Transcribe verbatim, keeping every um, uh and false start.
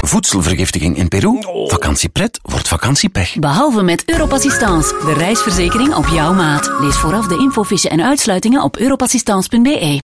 voedselvergiftiging in Peru. Vakantiepret wordt vakantiepech. Behalve met Europassistance, de reisverzekering op jouw maat. Lees vooraf de infofiche en uitsluitingen op europassistance punt be.